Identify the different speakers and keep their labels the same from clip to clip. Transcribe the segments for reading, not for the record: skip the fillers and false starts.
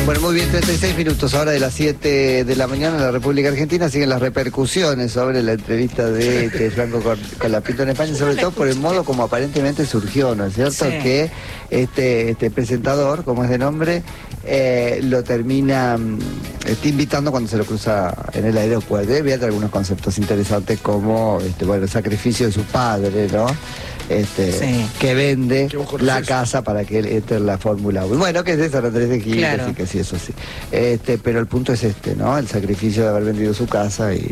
Speaker 1: Bueno, muy bien, 36 minutos ahora de las 7 de la mañana en la República Argentina. Siguen las repercusiones sobre la entrevista de Franco con la Pinto en España, sobre todo por el modo como aparentemente surgió, ¿no es cierto? Sí. Que este presentador, como es de nombre, lo termina invitando cuando se lo cruza en el aeropuerto. Había algunos conceptos interesantes como el sacrificio de su padre, ¿no? Sí. Que vende la casa para que él entre en la Fórmula 1. Bueno, que es esa la de Gil, claro. Que sí, eso sí. Pero el punto es ¿no? El sacrificio de haber vendido su casa y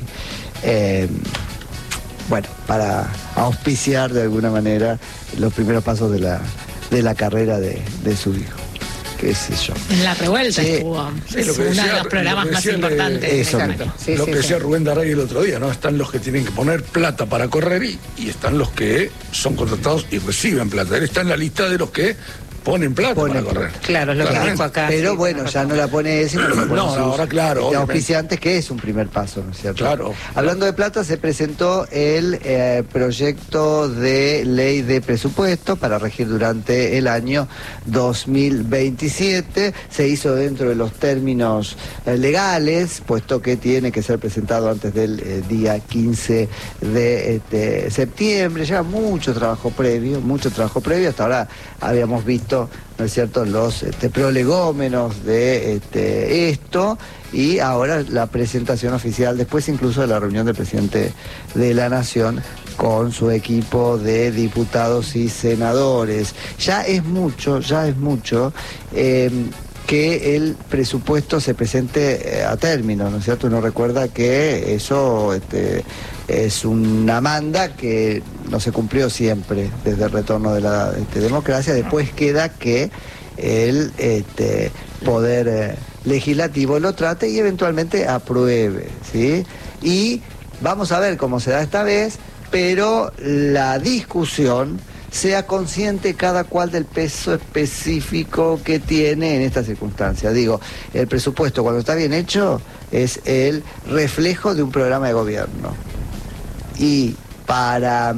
Speaker 1: para auspiciar de alguna manera los primeros pasos de la carrera de su hijo. Qué sé yo.
Speaker 2: En la revuelta estuvo.
Speaker 3: Sí,
Speaker 2: es uno de los programas más importantes.
Speaker 3: Lo que decía Rubén Daray el otro día, ¿no? Están los que tienen que poner plata para correr y están los que son contratados y reciben plata. Él está en la lista de los que ponen plata para correr.
Speaker 2: Claro, es lo que dijo acá.
Speaker 1: Pero bueno, ya no la pone él, sino que lo pone
Speaker 3: ahora claro.
Speaker 1: Auspiciantes, que es un primer paso, ¿no es cierto?
Speaker 3: Claro.
Speaker 1: Hablando de plata, se presentó el proyecto de ley de presupuesto para regir durante el año 2027. Se hizo dentro de los términos legales, puesto que tiene que ser presentado antes del día 15 de septiembre. Lleva mucho trabajo previo. Hasta ahora habíamos visto, ¿no es cierto?, los prolegómenos de esto, y ahora la presentación oficial, después incluso de la reunión del presidente de la Nación con su equipo de diputados y senadores. Ya es mucho que el presupuesto se presente a término, ¿no es cierto? Uno recuerda que eso es una manda que no se cumplió siempre desde el retorno de la democracia. Después queda que el poder legislativo lo trate y eventualmente apruebe, ¿sí? Y vamos a ver cómo se da esta vez, pero la discusión sea consciente cada cual del peso específico que tiene en esta circunstancia. Digo, el presupuesto, cuando está bien hecho, es el reflejo de un programa de gobierno. Y para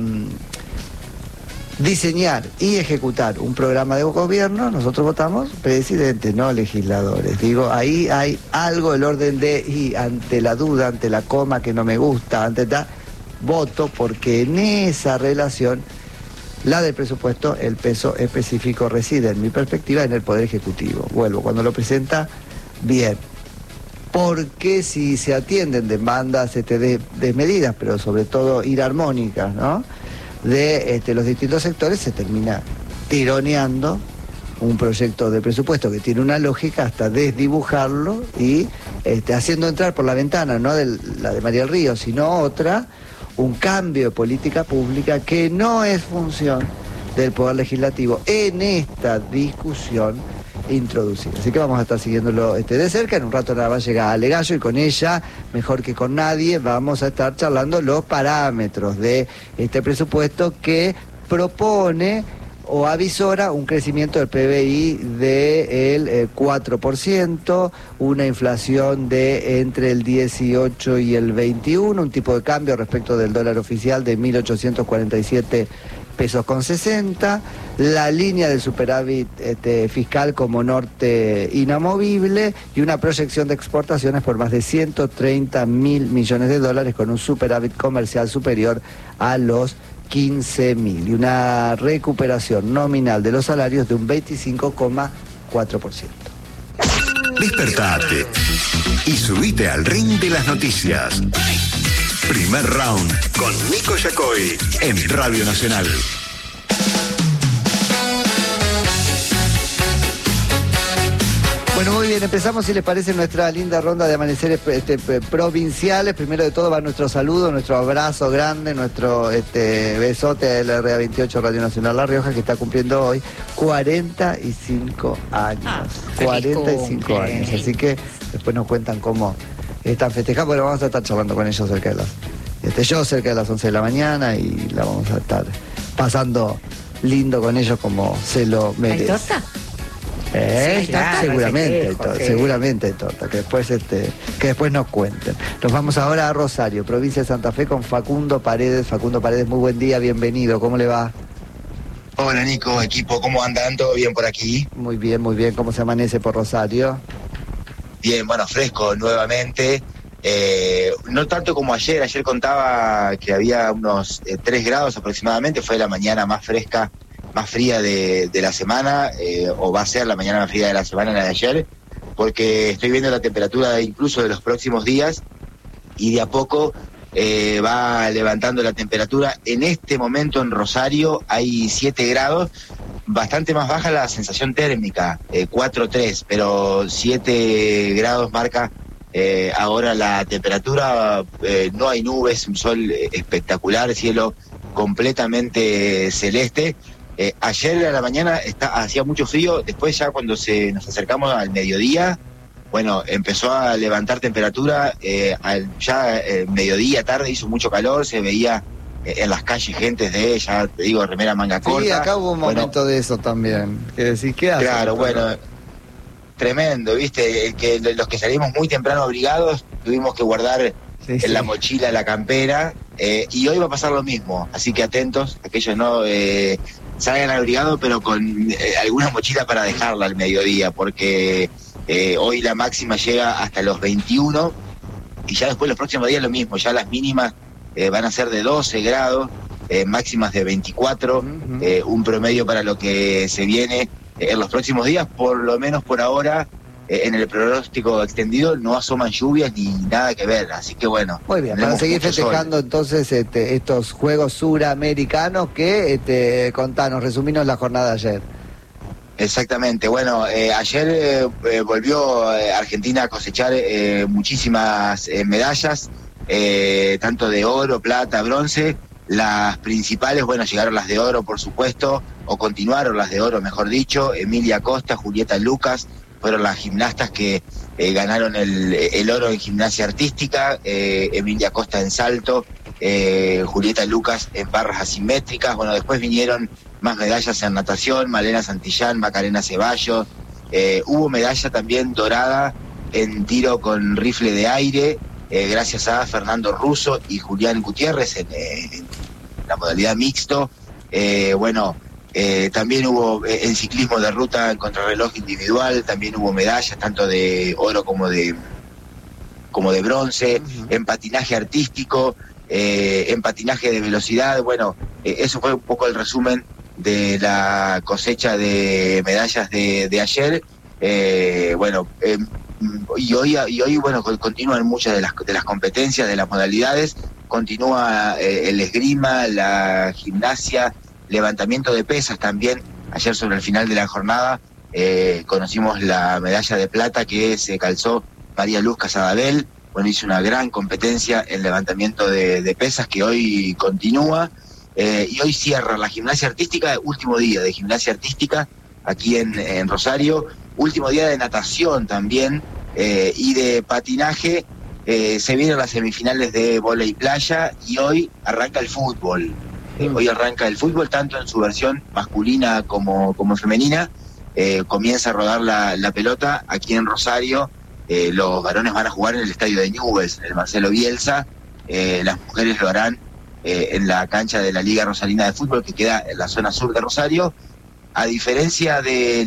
Speaker 1: diseñar y ejecutar un programa de gobierno, nosotros votamos presidentes, no legisladores. Digo, ahí hay algo del orden de, y ante la duda, ante la coma que no me gusta, voto, porque en esa relación, la del presupuesto, el peso específico reside, en mi perspectiva, en el Poder Ejecutivo. Vuelvo, cuando lo presenta, bien. Porque si se atienden demandas desmedidas, pero sobre todo inarmónicas, ¿no?, de los distintos sectores, se termina tironeando un proyecto de presupuesto que tiene una lógica hasta desdibujarlo y haciendo entrar por la ventana, no la de María del Río, sino otra, un cambio de política pública que no es función del Poder Legislativo en esta discusión introducida. Así que vamos a estar siguiéndolo de cerca. En un rato nada más llega Ale Gallo y con ella, mejor que con nadie, vamos a estar charlando los parámetros de este presupuesto que propone o avisora un crecimiento del PBI del 4%, una inflación de entre el 18 y el 21, un tipo de cambio respecto del dólar oficial de 1.847 pesos con 60, la línea del superávit fiscal como norte inamovible y una proyección de exportaciones por más de 130.000 millones de dólares con un superávit comercial superior a los 15.000 y una recuperación nominal de los salarios de un 25,4%.
Speaker 4: Despertate y subite al ring de las noticias. Primer round con Nico Yacoy en Radio Nacional.
Speaker 1: Bueno, muy bien, empezamos, si les parece, nuestra linda ronda de amaneceres provinciales. Primero de todo va nuestro saludo, nuestro abrazo grande, nuestro besote a LRA 28 Radio Nacional La Rioja, que está cumpliendo hoy 45 años. 45 años, así que después nos cuentan cómo están festejando. Bueno, vamos a estar charlando con ellos cerca de las cerca de las 11 de la mañana, y la vamos a estar pasando lindo con ellos como se lo merece.
Speaker 2: ¿Hay torta?
Speaker 1: Sí, claro, seguramente hay torta, que después nos cuenten. Nos vamos ahora a Rosario, provincia de Santa Fe, con Facundo Paredes. Facundo Paredes, muy buen día, bienvenido, ¿cómo le va?
Speaker 5: Hola Nico, equipo, ¿cómo andan? ¿Todo bien por aquí?
Speaker 1: Muy bien, ¿cómo se amanece por Rosario?
Speaker 5: Bien, bueno, fresco nuevamente. No tanto como ayer contaba que había unos 3 grados aproximadamente, fue la mañana más fresca, más fría de la semana, o va a ser la mañana más fría de la semana, la de ayer, porque estoy viendo la temperatura incluso de los próximos días y de a poco va levantando la temperatura. En este momento en Rosario hay 7 grados, bastante más baja la sensación térmica, 4,3, pero 7 grados marca ahora la temperatura. No hay nubes, un sol espectacular, cielo completamente celeste. Ayer a la mañana hacía mucho frío, después ya cuando nos acercamos al mediodía, bueno, empezó a levantar temperatura, ya mediodía, tarde hizo mucho calor, se veía en las calles gente ya te digo, remera manga corta.
Speaker 1: Sí, acá hubo un momento de eso también, que decís, ¿qué hace?
Speaker 5: Claro, bueno, tremendo, viste, que los que salimos muy temprano abrigados, tuvimos que guardar en la mochila la campera, y hoy va a pasar lo mismo, así que atentos, aquellos no salgan abrigados, pero con alguna mochila para dejarla al mediodía, porque hoy la máxima llega hasta los 21, y ya después los próximos días lo mismo, ya las mínimas van a ser de 12 grados, máximas de 24, un promedio para lo que se viene en los próximos días. Por lo menos por ahora, en el pronóstico extendido no asoman lluvias ni nada que ver, así que bueno.
Speaker 1: Muy bien, para seguir festejando sol. Entonces estos Juegos Suramericanos que, contanos, resuminos la jornada de ayer.
Speaker 5: Exactamente, bueno, ayer volvió Argentina a cosechar muchísimas medallas, tanto de oro, plata, bronce. Las principales, bueno, llegaron las de oro, por supuesto, o continuaron las de oro, mejor dicho. Emilia Costa, Julieta Lucas, fueron las gimnastas que ganaron el oro en gimnasia artística. Emilia Costa en salto, Julieta Lucas en barras asimétricas. Bueno, después vinieron más medallas en natación, Malena Santillán, Macarena Ceballos. Hubo medalla también dorada en tiro con rifle de aire, gracias a Fernando Russo y Julián Gutiérrez en la modalidad mixto. También hubo en ciclismo de ruta en contrarreloj individual, también hubo medallas tanto de oro como de bronce, en patinaje artístico, en patinaje de velocidad. Bueno, eso fue un poco el resumen de la cosecha de medallas de ayer. Y hoy bueno, continúan muchas de las competencias, de las modalidades. Continúa el esgrima, la gimnasia, levantamiento de pesas también. Ayer sobre el final de la jornada conocimos la medalla de plata que se calzó María Luz Casadabel. Bueno, hizo una gran competencia en levantamiento de pesas que hoy continúa. Y hoy cierra la gimnasia artística, último día de gimnasia artística aquí en Rosario, último día de natación también, y de patinaje. Se vienen las semifinales de vóley playa y hoy arranca el fútbol. Hoy arranca el fútbol tanto en su versión masculina como femenina. Comienza a rodar la pelota aquí en Rosario. Los varones van a jugar en el estadio de Newell's, en el Marcelo Bielsa. Las mujeres lo harán en la cancha de la Liga Rosarina de Fútbol, que queda en la zona sur de Rosario. A diferencia de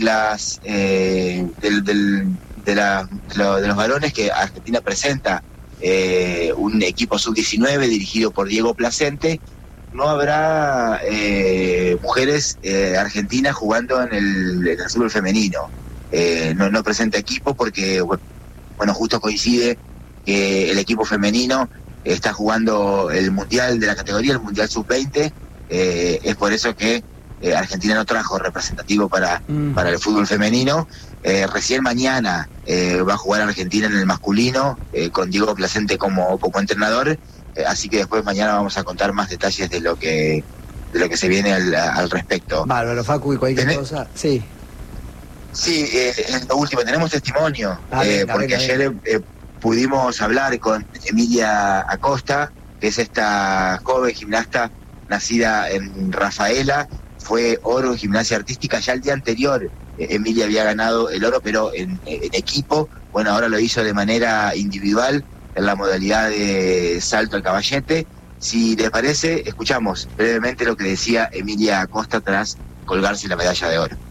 Speaker 5: los varones, que Argentina presenta un equipo sub-19 dirigido por Diego Placente, no habrá mujeres argentinas jugando en el fútbol femenino. No presenta equipo porque, bueno, justo coincide que el equipo femenino está jugando el mundial de la categoría, el mundial sub-20. Es por eso que Argentina no trajo representativo para el fútbol femenino. Recién mañana va a jugar Argentina en el masculino, con Diego Placente como entrenador. Así que después mañana vamos a contar más detalles de lo que se viene al respecto.
Speaker 1: Bárbaro, Facu, y cualquier cosa. Sí.
Speaker 5: Sí, lo último, tenemos testimonio, porque ayer pudimos hablar con Emilia Acosta, que es esta joven gimnasta nacida en Rafaela. Fue oro en gimnasia artística. Ya el día anterior Emilia había ganado el oro, pero en equipo. Bueno, ahora lo hizo de manera individual en la modalidad de salto al caballete. Si le parece, escuchamos brevemente lo que decía Emilia Acosta tras colgarse la medalla de oro.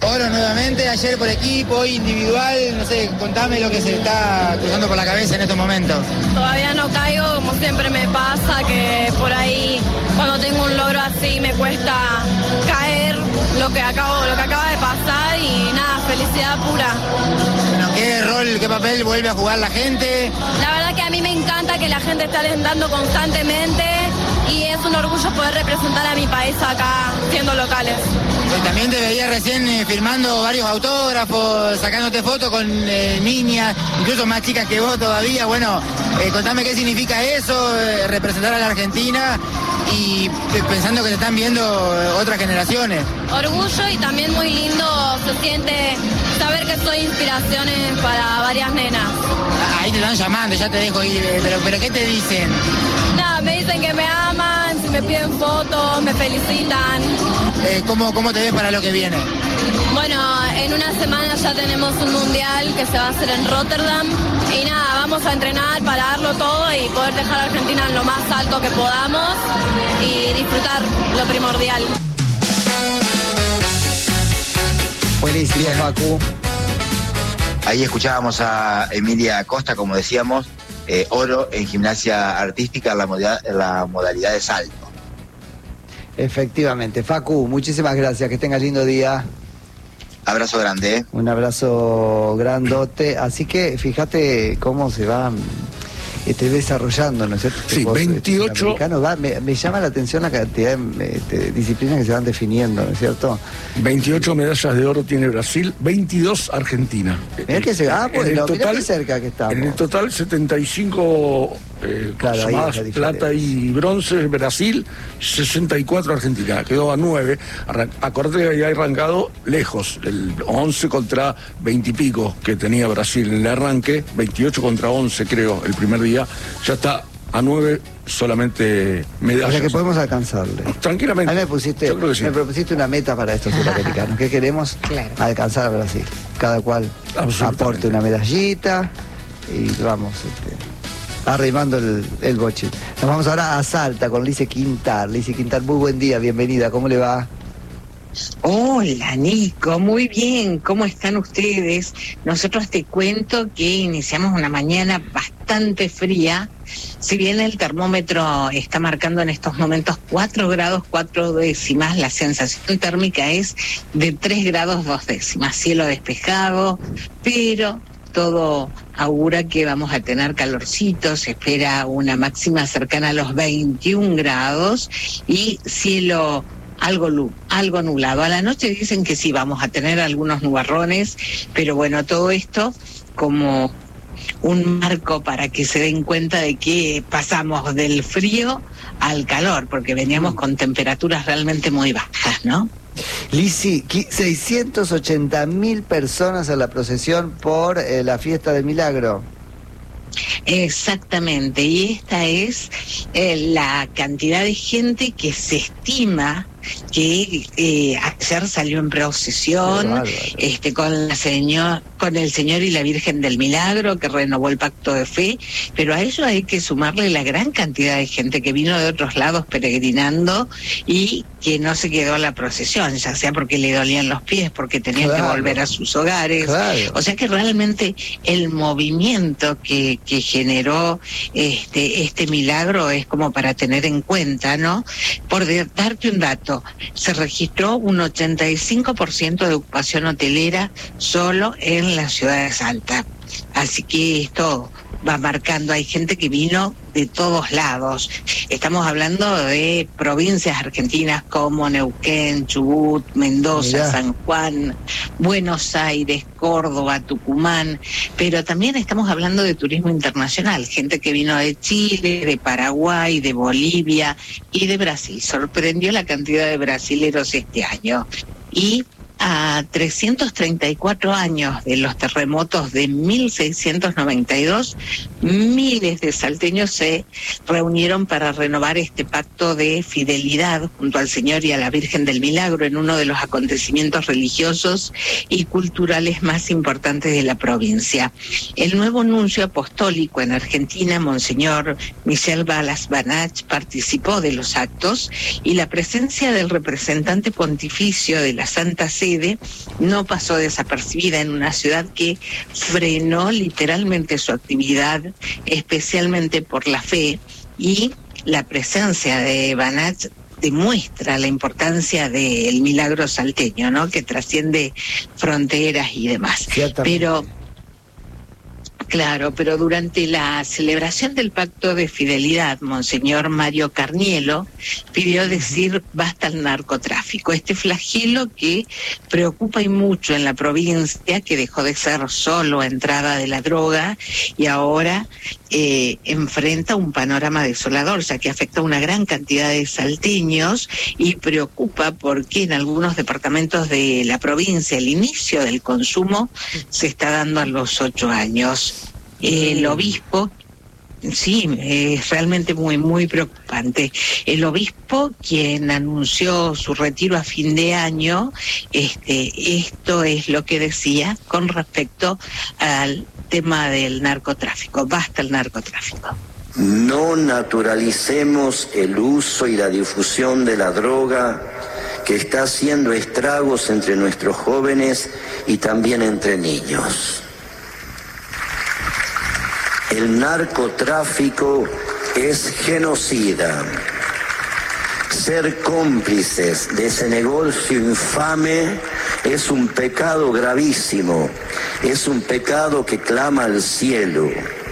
Speaker 6: Oro nuevamente, ayer por equipo, hoy individual, no sé, contame lo que se está cruzando por la cabeza en estos momentos.
Speaker 7: Todavía no caigo, como siempre me pasa, que por ahí cuando tengo un logro así me cuesta caer lo que acaba de pasar y nada, felicidad pura.
Speaker 6: Bueno, ¿qué rol, qué papel vuelve a jugar la gente?
Speaker 7: La verdad que a mí me encanta que la gente esté alentando constantemente y es un orgullo poder representar a mi país acá, siendo locales.
Speaker 6: También te veía recién filmando varios autógrafos, sacándote fotos con niñas, incluso más chicas que vos todavía. Bueno, contame qué significa eso, representar a la Argentina y pensando que te están viendo otras generaciones.
Speaker 7: Orgullo y también muy lindo se siente saber que soy inspiraciones para varias nenas.
Speaker 6: Ahí te están llamando, ya te dejo ir, pero ¿qué te dicen?
Speaker 7: Nada, me dicen que me aman, me piden fotos, me felicitan.
Speaker 6: ¿Cómo te ves para lo que viene?
Speaker 7: Bueno, en una semana ya tenemos un mundial que se va a hacer en Rotterdam y nada, vamos a entrenar para darlo todo y poder dejar a Argentina en lo más alto que podamos y disfrutar lo primordial.
Speaker 1: Buenísimo, Facu.
Speaker 5: Ahí escuchábamos a Emilia Acosta, como decíamos, oro en gimnasia artística en la modalidad de salto.
Speaker 1: Efectivamente. Facu, muchísimas gracias, que tengas lindo día.
Speaker 5: Abrazo grande.
Speaker 1: Un abrazo grandote. Así que fíjate cómo se va desarrollando, ¿no es cierto?
Speaker 3: Sí, 28.
Speaker 1: Me llama la atención la cantidad de disciplinas que se van definiendo, ¿no es cierto?
Speaker 3: 28 medallas de oro tiene Brasil, 22 Argentina.
Speaker 1: Mirá que mirá qué cerca que estamos.
Speaker 3: En el total 75 llamadas plata y bronce Brasil, 64 Argentina, quedó a 9. Acordate que había arrancado lejos, el 11 contra 20 y pico que tenía Brasil en el arranque, 28 contra 11 creo el primer día, ya está a 9 solamente medallas.
Speaker 1: O sea que podemos alcanzarle.
Speaker 3: Tranquilamente.
Speaker 1: A mí me propusiste una meta para estos sudamericanos, que queremos alcanzar a Brasil. Cada cual aporte una medallita y vamos arrimando el boche. Nos vamos ahora a Salta con Lice Quintar. Lice Quintar, muy buen día, bienvenida, ¿cómo le va?
Speaker 8: Hola Nico, muy bien, ¿cómo están ustedes? Nosotros te cuento que iniciamos una mañana bastante fría, si bien el termómetro está marcando en estos momentos 4 grados 4 décimas, la sensación térmica es de 3 grados 2 décimas, cielo despejado, pero todo augura que vamos a tener calorcito, se espera una máxima cercana a los 21 grados y cielo algo nublado. A la noche dicen que sí, vamos a tener algunos nubarrones, pero bueno, todo esto como un marco para que se den cuenta de que pasamos del frío al calor, porque veníamos con temperaturas realmente muy bajas, ¿no?
Speaker 1: Lisi, 680.000 personas a la procesión por la fiesta del Milagro.
Speaker 8: Exactamente, y esta es la cantidad de gente que se estima que ayer salió en procesión con el Señor y la Virgen del Milagro, que renovó el pacto de fe, pero a ello hay que sumarle la gran cantidad de gente que vino de otros lados peregrinando y que no se quedó a la procesión, ya sea porque le dolían los pies, porque tenían que volver a sus hogares. O sea que realmente el movimiento que generó este milagro es como para tener en cuenta, ¿no? Por darte un dato, se registró un 85% de ocupación hotelera solo en la ciudad de Salta. Así que esto va marcando, hay gente que vino de todos lados. Estamos hablando de provincias argentinas como Neuquén, Chubut, Mendoza, San Juan, Buenos Aires, Córdoba, Tucumán, pero también estamos hablando de turismo internacional, gente que vino de Chile, de Paraguay, de Bolivia y de Brasil. Sorprendió la cantidad de brasileros este año. Y a 334 años de los terremotos de 1692, miles de salteños se reunieron para renovar este pacto de fidelidad junto al Señor y a la Virgen del Milagro en uno de los acontecimientos religiosos y culturales más importantes de la provincia. El nuevo nuncio apostólico en Argentina, Monseñor Michel Balas Banach, participó de los actos y la presencia del representante pontificio de la Santa Sede sucede, no pasó desapercibida en una ciudad que frenó literalmente su actividad, especialmente por la fe, y la presencia de Banach demuestra la importancia del milagro salteño, ¿no? Que trasciende fronteras y demás. Pero claro, pero durante la celebración del Pacto de Fidelidad, Monseñor Mario Carnielo pidió decir basta al narcotráfico, este flagelo que preocupa y mucho en la provincia, que dejó de ser solo entrada de la droga y ahora enfrenta un panorama desolador, ya que afecta a una gran cantidad de salteños y preocupa porque en algunos departamentos de la provincia el inicio del consumo se está dando a los 8 años. El obispo, sí, es realmente muy, muy preocupante. El obispo, quien anunció su retiro a fin de año, esto es lo que decía con respecto al tema del narcotráfico. Basta el narcotráfico.
Speaker 9: No naturalicemos el uso y la difusión de la droga que está haciendo estragos entre nuestros jóvenes y también entre niños. El narcotráfico es genocida. Ser cómplices de ese negocio infame es un pecado gravísimo, es un pecado que clama al cielo.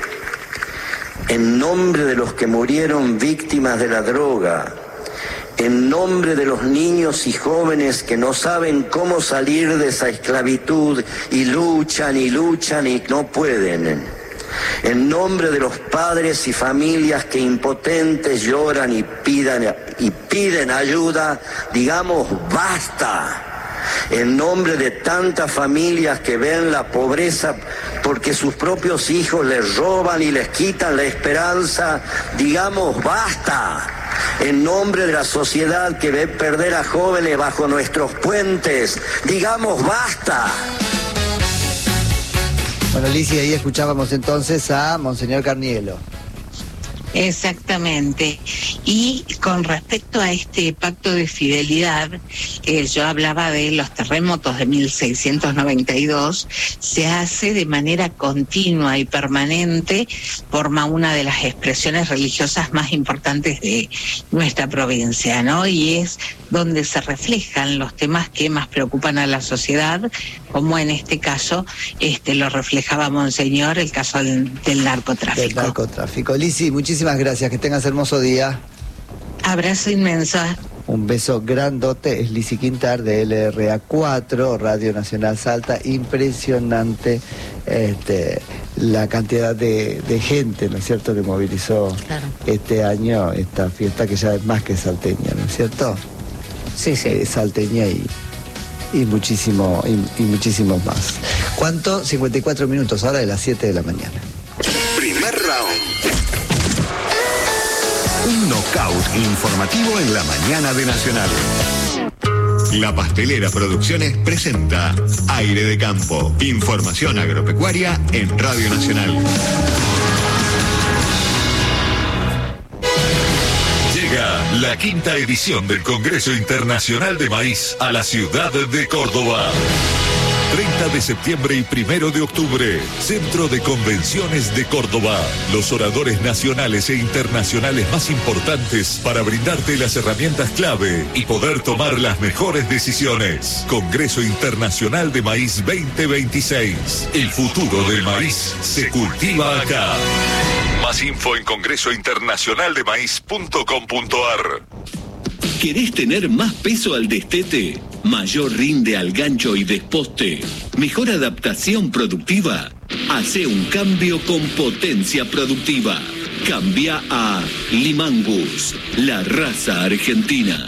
Speaker 9: En nombre de los que murieron víctimas de la droga, en nombre de los niños y jóvenes que no saben cómo salir de esa esclavitud y luchan y no pueden, en nombre de los padres y familias que impotentes lloran y piden ayuda, digamos basta. En nombre de tantas familias que ven la pobreza porque sus propios hijos les roban y les quitan la esperanza, digamos basta. En nombre de la sociedad que ve perder a jóvenes bajo nuestros puentes, digamos basta.
Speaker 1: Bueno, Lizzy, ahí escuchábamos entonces a Monseñor Carnielo.
Speaker 8: Exactamente. Y con respecto a este pacto de fidelidad, yo hablaba de los terremotos de 1692, se hace de manera continua y permanente, forma una de las expresiones religiosas más importantes de nuestra provincia, ¿no? Y es donde se reflejan los temas que más preocupan a la sociedad, como en este caso lo reflejaba Monseñor, el caso del narcotráfico.
Speaker 1: Del narcotráfico. Lizzy, muchísimas gracias, que tengas hermoso día.
Speaker 8: Abrazo inmenso.
Speaker 1: Un beso grandote, es Lizzy Quintar de LRA4, Radio Nacional Salta. Impresionante la cantidad de gente, ¿no es cierto?, que movilizó este año esta fiesta que ya es más que salteña, ¿no es cierto?
Speaker 2: Sí, sí.
Speaker 1: Salteña y muchísimos más. ¿Cuánto? 54 minutos, ahora de las 7 de la mañana.
Speaker 4: Primer round. Un knockout informativo en la mañana de Nacional. La Pastelera Producciones presenta Aire de Campo. Información agropecuaria en Radio Nacional. Llega la 5ª edición del Congreso Internacional de Maíz a la ciudad de Córdoba. 30 de septiembre y 1 de octubre, Centro de Convenciones de Córdoba. Los oradores nacionales e internacionales más importantes para brindarte las herramientas clave y poder tomar las mejores decisiones. Congreso Internacional de Maíz 2026. El futuro del maíz se cultiva acá. Más info en congresointernacionaldemaíz.com.ar.
Speaker 10: ¿Querés tener más peso al destete? ¿Mayor rinde al gancho y desposte? ¿Mejor adaptación productiva? Hace un cambio con potencia productiva. Cambia a Limangus, la raza argentina.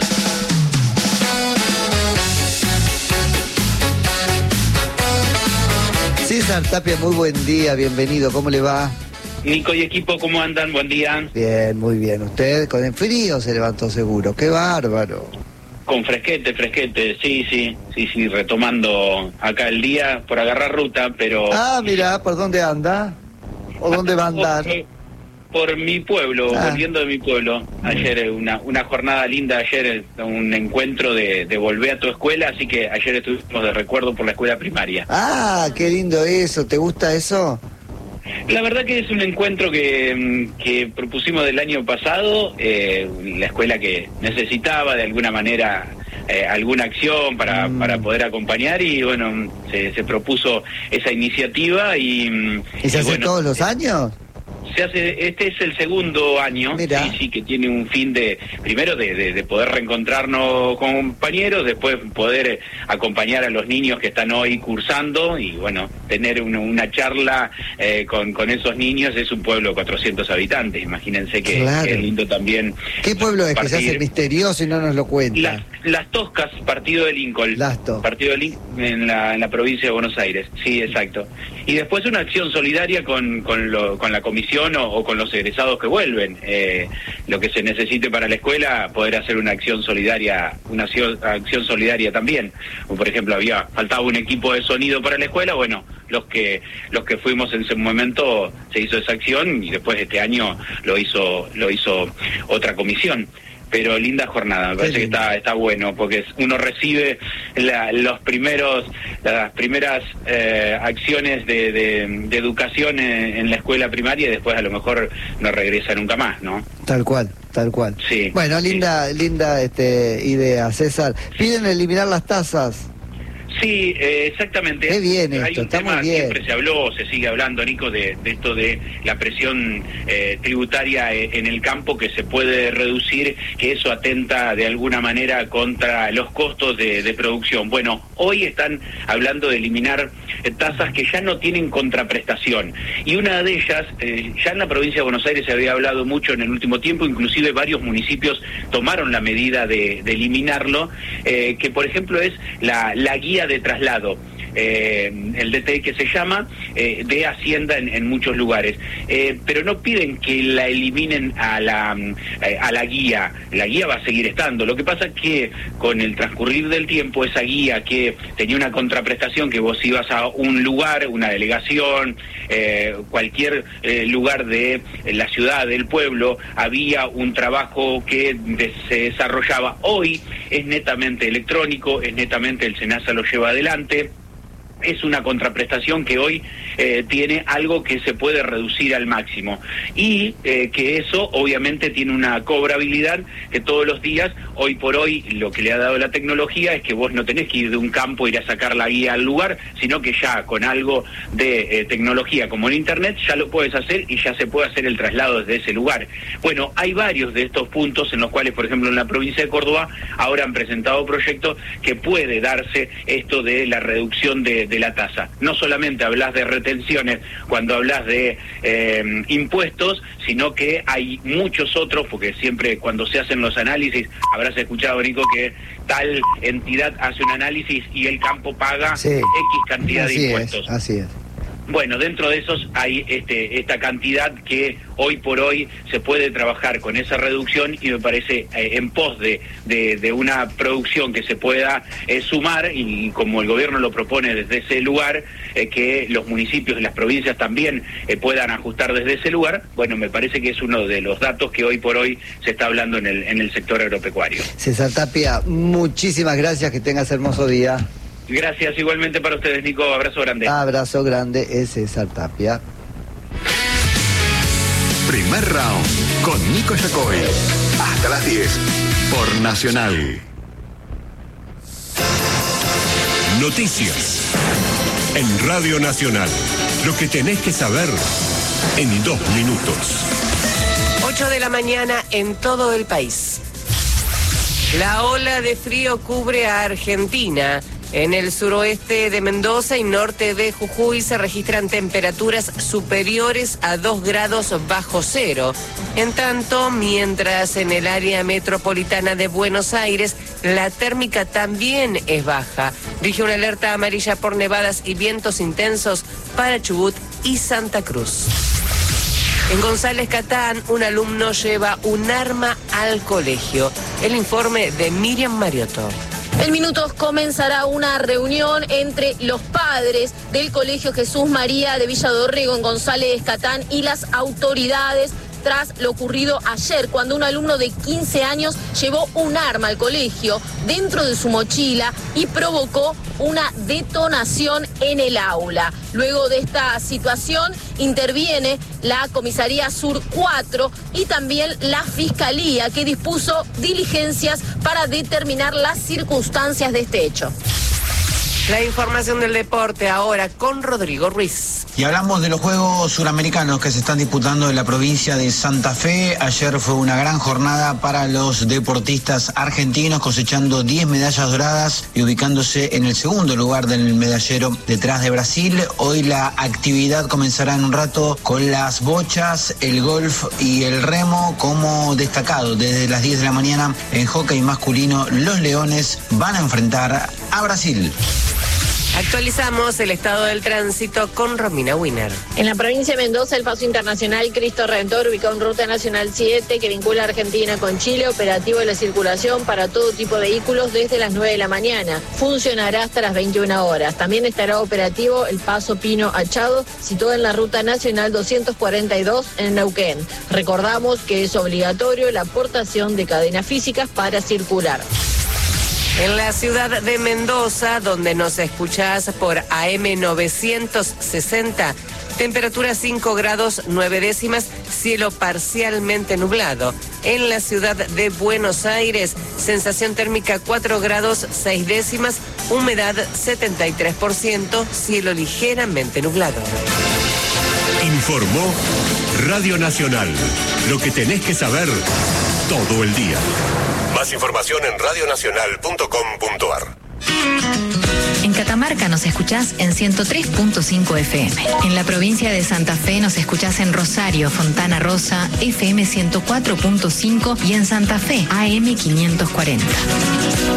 Speaker 1: César Tapia, muy buen día, bienvenido, ¿cómo le va?
Speaker 11: Nico y equipo, ¿cómo andan? Buen día.
Speaker 1: Bien, muy bien. Usted con el frío se levantó seguro. ¡Qué bárbaro!
Speaker 11: Con fresquete, sí, retomando acá el día por agarrar ruta, pero...
Speaker 1: Ah, mira, ¿por dónde anda? ¿O dónde va a andar?
Speaker 11: por mi pueblo, volviendo de mi pueblo. Ayer una jornada linda, ayer un encuentro de volver a tu escuela, así que ayer estuvimos de recuerdo por la escuela primaria.
Speaker 1: Ah, qué lindo eso, ¿te gusta eso?
Speaker 11: La verdad que es un encuentro que propusimos del año pasado, la escuela que necesitaba de alguna manera alguna acción para poder acompañar, y bueno, se propuso esa iniciativa y
Speaker 1: se hace
Speaker 11: bueno,
Speaker 1: todos los años.
Speaker 11: Se hace, este es el segundo año, sí, que tiene un fin de, primero de poder reencontrarnos con compañeros, después poder acompañar a los niños que están hoy cursando y bueno, tener una charla con esos niños. Es un pueblo de 400 habitantes, imagínense que es lindo también.
Speaker 1: ¿Qué pueblo es que se hace misterioso y no nos lo cuenta?
Speaker 11: Las Toscas, partido de Lincoln. Partido de Lincoln en la provincia de Buenos Aires, sí, exacto. Y después una acción solidaria con la comisión o con los egresados que vuelven. Lo que se necesite para la escuela, poder hacer una acción solidaria, acción solidaria también. Por ejemplo, faltaba un equipo de sonido para la escuela, bueno, los que fuimos en ese momento se hizo esa acción y después este año lo hizo otra comisión. Pero linda jornada, me parece que está bueno, porque uno recibe las primeras acciones de educación en la escuela primaria y después a lo mejor no regresa nunca más, ¿no?
Speaker 1: Tal cual.
Speaker 11: Sí.
Speaker 1: Bueno, linda idea, César. Piden eliminar las tasas.
Speaker 11: Sí, exactamente.
Speaker 1: Qué bien esto,
Speaker 11: hay un
Speaker 1: está
Speaker 11: tema,
Speaker 1: muy bien.
Speaker 11: siempre se sigue hablando, Nico, de esto de la presión tributaria en el campo, que se puede reducir, que eso atenta de alguna manera contra los costos de producción. Bueno, hoy están hablando de eliminar tasas que ya no tienen contraprestación. Y una de ellas, ya en la provincia de Buenos Aires se había hablado mucho en el último tiempo, inclusive varios municipios tomaron la medida de eliminarlo, que por ejemplo es la guía de traslado, el DTI que se llama, de Hacienda en muchos lugares, pero no piden que la eliminen a la guía. La guía va a seguir estando. Lo que pasa es que con el transcurrir del tiempo, esa guía que tenía una contraprestación, que vos ibas a un lugar, una delegación, cualquier lugar de la ciudad, del pueblo, había un trabajo que se desarrollaba. Hoy es netamente electrónico, es netamente el SENASA lo lleva adelante. Es una contraprestación que hoy tiene algo que se puede reducir al máximo y que eso obviamente tiene una cobrabilidad que todos los días, hoy por hoy, lo que le ha dado la tecnología es que vos no tenés que ir de un campo, ir a sacar la guía al lugar, sino que ya con algo de tecnología como el internet ya lo puedes hacer y ya se puede hacer el traslado desde ese lugar. Bueno, hay varios de estos puntos en los cuales, por ejemplo, en la provincia de Córdoba ahora han presentado proyectos que puede darse esto de la reducción de la tasa. No solamente hablas de retenciones cuando hablas de impuestos, sino que hay muchos otros, porque siempre cuando se hacen los análisis, habrás escuchado, Nico, que tal entidad hace un análisis y el campo paga X cantidad de impuestos.
Speaker 1: Así es.
Speaker 11: Bueno, dentro de esos hay esta cantidad que hoy por hoy se puede trabajar con esa reducción y me parece en pos de una producción que se pueda sumar, y como el gobierno lo propone desde ese lugar, que los municipios y las provincias también puedan ajustar desde ese lugar. Bueno, me parece que es uno de los datos que hoy por hoy se está hablando en el sector agropecuario.
Speaker 1: César Tapia, muchísimas gracias, que tengas hermoso día.
Speaker 11: Gracias, igualmente para ustedes, Nico. Abrazo grande.
Speaker 1: Abrazo grande, es César Tapia.
Speaker 10: Primer round con Nico Yacoy. Hasta las 10 por Nacional.
Speaker 12: Noticias en Radio Nacional. Lo que tenés que saber en 2 minutos.
Speaker 13: 8 de la mañana en todo el país. La ola de frío cubre a Argentina. En el suroeste de Mendoza y norte de Jujuy se registran temperaturas superiores a 2 grados bajo cero. En tanto, mientras en el área metropolitana de Buenos Aires la térmica también es baja. Rige una alerta amarilla por nevadas y vientos intensos para Chubut y Santa Cruz. En González Catán, un alumno lleva un arma al colegio. El informe de Miriam Mariotto.
Speaker 14: En minutos comenzará una reunión entre los padres del Colegio Jesús María de Villa Dorrego en González Catán y las autoridades tras lo ocurrido ayer, cuando un alumno de 15 años llevó un arma al colegio dentro de su mochila y provocó una detonación en el aula. Luego de esta situación interviene la Comisaría Sur 4 y también la Fiscalía, que dispuso diligencias para determinar las circunstancias de este hecho.
Speaker 13: La información del deporte ahora con Rodrigo Ruiz.
Speaker 15: Y hablamos de los Juegos Suramericanos que se están disputando en la provincia de Santa Fe. Ayer fue una gran jornada para los deportistas argentinos, cosechando 10 medallas doradas y ubicándose en el segundo lugar del medallero detrás de Brasil. Hoy la actividad comenzará en un rato con las bochas, el golf y el remo como destacado. Desde las 10 de la mañana en hockey masculino, los Leones van a enfrentar a Brasil.
Speaker 13: Actualizamos el estado del tránsito con Romina Wiener.
Speaker 14: En la provincia de Mendoza, el paso internacional Cristo Redentor, ubicado en Ruta Nacional 7, que vincula a Argentina con Chile, operativo de la circulación para todo tipo de vehículos desde las 9 de la mañana. Funcionará hasta las 21 horas. También estará operativo el paso Pino Achado, situado en la Ruta Nacional 242 en Neuquén. Recordamos que es obligatorio la aportación de cadenas físicas para circular.
Speaker 13: En la ciudad de Mendoza, donde nos escuchás por AM 960, temperatura 5 grados 9 décimas, cielo parcialmente nublado. En la ciudad de Buenos Aires, sensación térmica 4 grados 6 décimas, humedad 73%, cielo ligeramente nublado.
Speaker 12: Informó Radio Nacional. Lo que tenés que saber todo el día. Más información en radionacional.com.ar.
Speaker 16: En Catamarca nos escuchás en 103.5 FM. En la provincia de Santa Fe nos escuchás en Rosario, Fontana Rosa, FM 104.5 y en Santa Fe, AM 540.